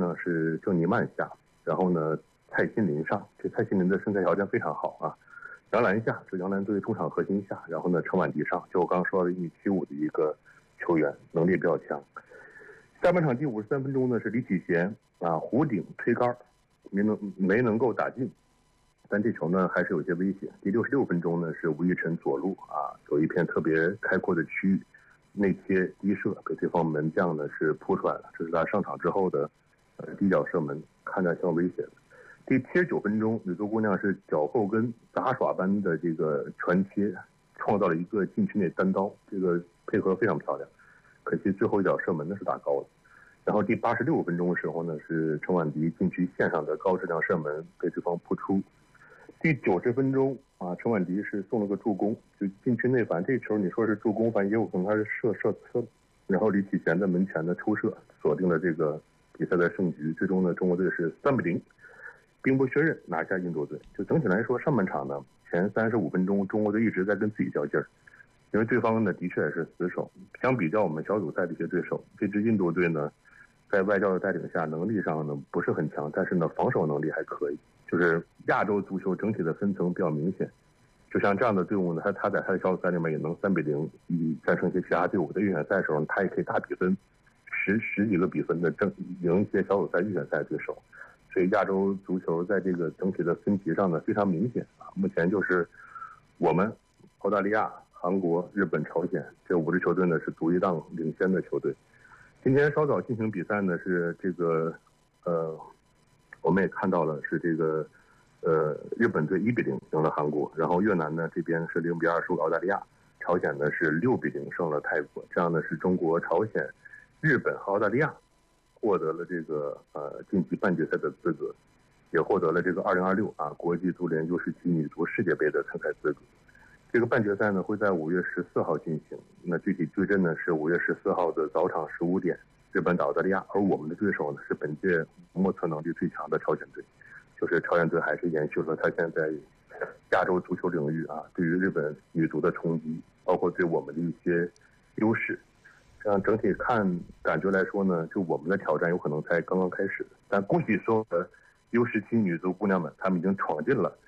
呢是郑妮曼下，然后呢蔡心林上。这蔡心林的身材条件非常好啊。杨澜下，是杨澜作为中场核心下，然后呢陈婉迪上，就我刚刚说的1.75米的一个球员，能力比较强。下半场第53分钟呢是李启贤弧顶推杆，没能够打进，但这球呢还是有些危险。第66分钟呢是吴玉晨左路有一片特别开阔的区域，内切低射被对方门将呢是扑出来了，这是他上场之后的低脚射门，看着像危险的。第79分钟，女足姑娘是脚后跟杂耍般的这个传切，创造了一个禁区内单刀，这个配合非常漂亮。可惜最后一脚射门呢是打高了。然后第86分钟的时候呢，是陈婉迪禁区线上的高质量射门被对方扑出。第90分钟陈婉迪是送了个助攻，就禁区内，反正这球你说是助攻，反正也有可能他是射侧，然后李启贤的门前的抽射锁定了这个比赛的胜局。最终呢，中国队是3-0。兵不血刃拿下印度队。就整体来说，上半场呢前35分钟，中国队一直在跟自己较劲儿，因为对方呢的确也是死守。相比较我们小组赛的一些对手，这支印度队呢，在外教的带领下，能力上呢不是很强，但是呢防守能力还可以。就是亚洲足球整体的分层比较明显，就像这样的队伍呢，他在他的小组赛里面也能3-0战胜一些其他队伍的预选赛的时候，他也可以大比分十几个比分的赢一些小组赛预选赛对手。所以亚洲足球在这个整体的分级上呢非常明显目前就是我们、澳大利亚、韩国、日本、朝鲜这5支球队呢是独一档领先的球队。今天稍早进行比赛呢是这个我们也看到了是这个日本队1-0赢了韩国，然后越南呢这边是0-2输澳大利亚，朝鲜呢是6-0胜了泰国。这样呢是中国、朝鲜、日本和澳大利亚获得了这个晋级半决赛的资格，也获得了这个2026国际足联U17女足世界杯的参赛资格。这个半决赛呢会在5月14号进行，那具体对阵呢是5月14号的早场15点，日本打澳大利亚，而我们的对手呢是本届莫测能力最强的朝鲜队。就是朝鲜队还是延续了他现在亚洲足球领域对于日本女足的冲击，包括对我们的一些优势。这样整体看感觉来说呢，就我们的挑战有可能才刚刚开始，但恭喜所有的U17女足姑娘们，她们已经闯进了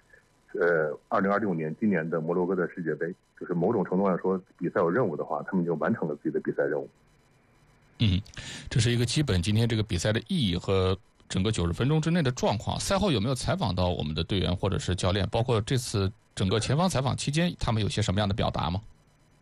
2026年今年的摩洛哥的世界杯。就是某种程度上说，比赛有任务的话，她们已经完成了自己的比赛任务。 这是一个基本今天这个比赛的意义和整个90分钟之内的状况。赛后有没有采访到我们的队员或者是教练，包括这次整个前方采访期间，他们有些什么样的表达吗？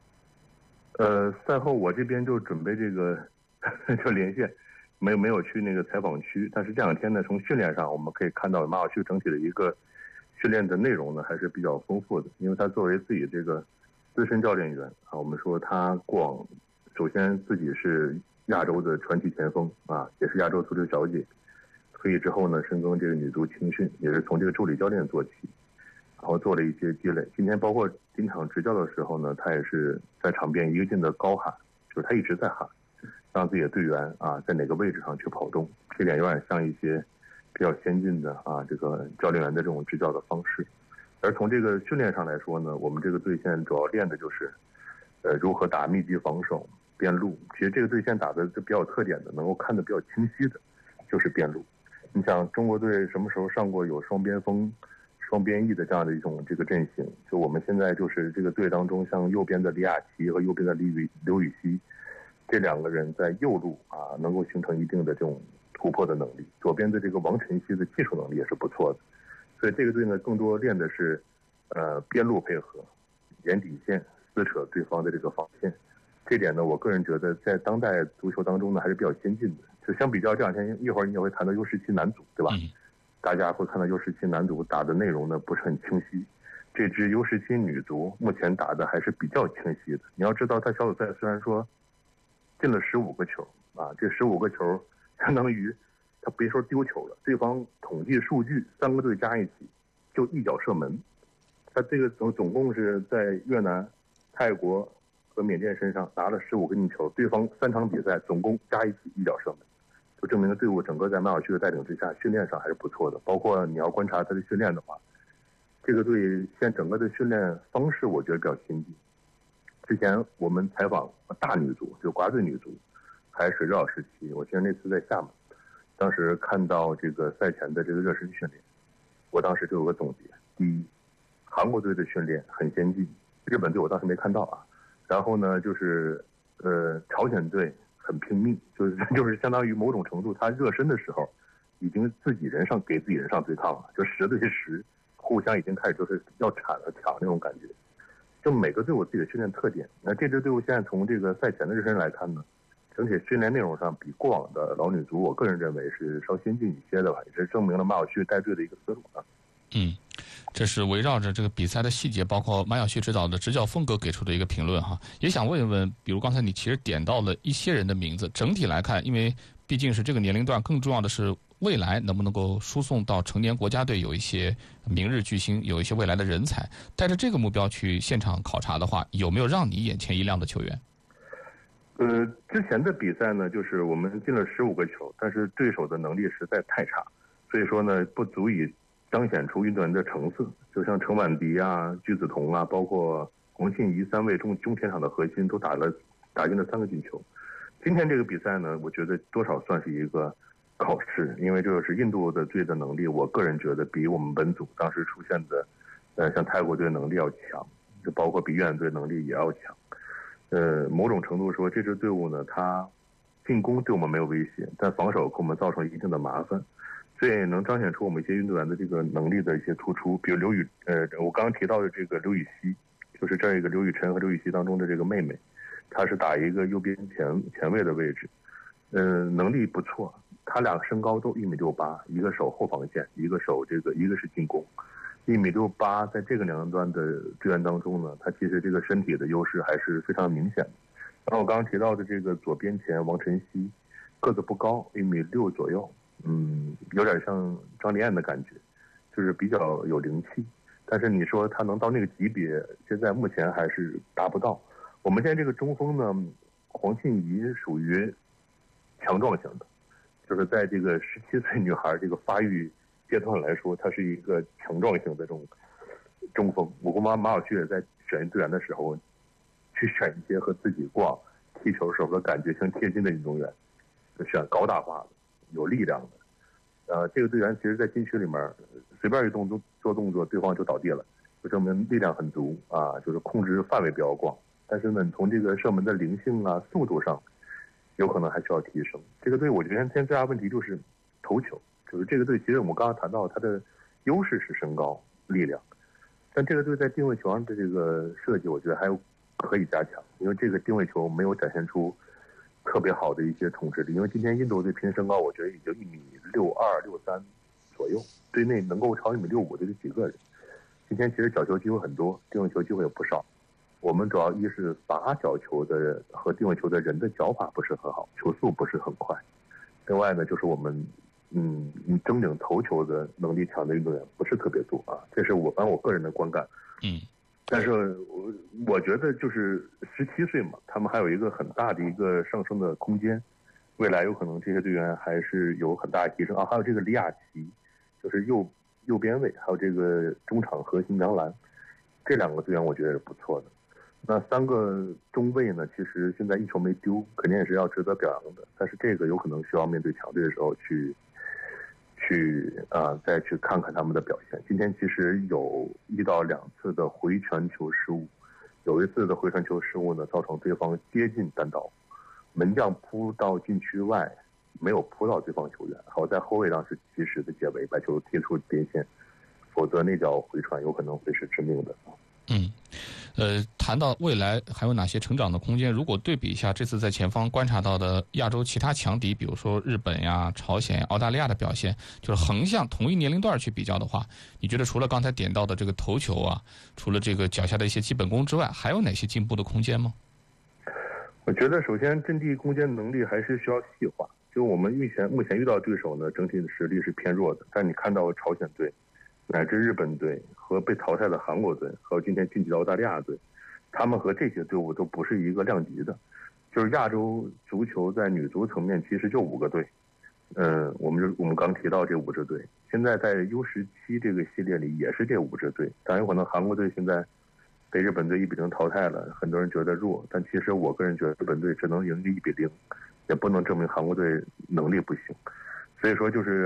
赛后我这边就准备这个就连线，没有去那个采访区。但是这2天呢，从训练上我们可以看到马晓旭整体的一个训练的内容呢还是比较丰富的。因为他作为自己这个资深教练员我们说他过往首先自己是亚洲的传奇前锋也是亚洲足球小姐，退役之后呢深耕这个女足青训，也是从这个助理教练做起，然后做了一些积累。今天包括进场执教的时候呢，他也是在场边一个劲的高喊，就是他一直在喊，让自己的队员在哪个位置上去跑动。这点有点像一些比较先进的这个教练员的这种执教的方式。而从这个训练上来说呢，我们这个队线主要练的就是如何打密集防守、边路。其实这个队线打的比较有特点的，能够看得比较清晰的就是边路。你想中国队什么时候上过有双边锋、双边翼的这样的一种这个阵型？就我们现在就是这个队当中，像右边的李雅琪和右边的刘禹锡这2个人在右路能够形成一定的这种突破的能力，左边的这个王晨曦的技术能力也是不错的。所以这个队呢更多练的是边路配合、沿底线撕扯对方的这个防线。这点呢我个人觉得在当代足球当中呢还是比较先进的。就相比较这2天一会儿你也会谈到U17男足，对吧？大家会看到U17男足打的内容呢不是很清晰，这支U17女足目前打的还是比较清晰的。你要知道他小组赛虽然说进了15个球这15个球相当于他别说丢球了，对方统计数据3个队加一起就1脚射门。他这个总共是在越南、泰国和缅甸身上拿了15个进球，对方3场比赛总共加一起1脚射门，就证明了队伍整个在马晓旭的带领之下训练上还是不错的。包括你要观察他的训练的话，这个队现在整个的训练方式我觉得比较先进。之前我们采访大女足，就国家队女足还是水照时期，我记得那次在厦门， 当时看到这个赛前的这个热身训练，我当时就有个总结：第一，韩国队的训练很先进，日本队我当时没看到啊。然后呢，就是朝鲜队很拼命，就是相当于某种程度，他热身的时候已经自己人上给自己人上对抗了，就10对10，互相已经开始就是要铲了抢那种感觉。就每个队有自己的训练特点。那这支队伍现在从这个赛前的热身来看呢，整体训练内容上比过往的老女足，我个人认为是稍先进一些的吧，也是证明了马晓旭带队的一个思路啊。 这是围绕着这个比赛的细节，包括马晓旭指导的执教风格给出的一个评论哈。也想问一问，比如刚才你其实点到了一些人的名字，整体来看，因为毕竟是这个年龄段，更重要的是未来能不能够输送到成年国家队，有一些明日巨星，有一些未来的人才。带着这个目标去现场考察的话，有没有让你眼前一亮的球员？ 之前的比赛呢，就是我们进了15个球，但是对手的能力实在太差，所以说呢，不足以彰显出运动员的成色。就像程婉迪啊、鞠子彤啊，包括洪信怡3位中前场的核心都打进了3个进球。今天这个比赛呢，我觉得多少算是一个考试，因为这是印度的队的能力，我个人觉得比我们本组当时出现的像泰国队能力要强，就包括比越南队能力也要强。某种程度说，这支队伍呢，它进攻对我们没有威胁，但防守给我们造成一定的麻烦，这也能彰显出我们一些运动员的这个能力的一些突出。比如我刚刚提到的这个刘禹锡，就是这个刘禹辰和刘禹锡当中的这个妹妹，她是打一个右边前卫的位置，能力不错。他俩身高都1.68米，一个守后防线，一个是进攻。1.68米，在这个年龄段的队员当中呢，他其实这个身体的优势还是非常明显的。然后我刚刚提到的这个左边前王晨曦，个子不高，1.6米左右，有点像张琳艳的感觉，就是比较有灵气。但是你说他能到那个级别，现在目前还是达不到。我们现在这个中锋呢，黄信怡属于强壮型的，就是在这个17岁女孩这个发育阶段来说，他是一个强壮型的这种中锋。我跟马晓旭也在选队员的时候，去选一些和自己过往踢球时候的感觉相贴近的运动员，就选高大化的、有力量的。这个队员其实在禁区里面随便一做动作，对方就倒地了，就证明力量很足啊，就是控制范围比较广。但是呢，你从这个射门的灵性啊、速度上，有可能还需要提升。这个队我觉得现在最大问题就是头球。就是这个队，其实我们刚刚谈到它的优势是身高、力量，但这个队在定位球上的这个设计，我觉得还有可以加强，因为这个定位球没有展现出特别好的一些统治力。因为今天印度队拼身高，我觉得已经1.62米、1.63米左右，队内能够超1.65米的这几个人。今天其实角球机会很多，定位球机会也不少。我们主要一是罚角球的和定位球的人的脚法不是很好，球速不是很快。另外呢，就是我们争顶头球的能力强的运动员不是特别多啊，这是我个人的观感。但是我觉得就是17岁嘛，他们还有一个很大的一个上升的空间，未来有可能这些队员还是有很大的提升啊。还有这个李雅琪，就是右边卫，还有这个中场核心杨澜，这2个队员我觉得是不错的。那3个中卫呢，其实现在一球没丢，肯定也是要值得表扬的。但是这个有可能需要面对强队的时候再去看看他们的表现。今天其实有1到2次的回传球失误，有一次的回传球失误呢，造成对方接近单刀，门将扑到禁区外，没有扑到对方球员，好在后卫当时及时的解围，把球踢出边线，否则那脚回传有可能会是致命的。 谈到未来还有哪些成长的空间？如果对比一下这次在前方观察到的亚洲其他强敌，比如说日本呀、朝鲜、澳大利亚的表现，就是横向同一年龄段去比较的话，你觉得除了刚才点到的这个头球啊，除了这个脚下的一些基本功之外，还有哪些进步的空间吗？ 我觉得首先阵地攻坚能力还是需要细化。就我们目前遇到的对手呢，整体的实力是偏弱的，但你看到朝鲜队乃至日本队和被淘汰的韩国队，还有今天晋级的澳大利亚队，他们和这些队伍都不是一个量级的。就是亚洲足球在女足层面其实就5个队，我们刚提到这5支队，现在在 U17这个系列里也是这5支队。当然有可能韩国队现在被日本队1-0淘汰了，很多人觉得弱，但其实我个人觉得日本队只能赢1-0，也不能证明韩国队能力不行。 所以说就是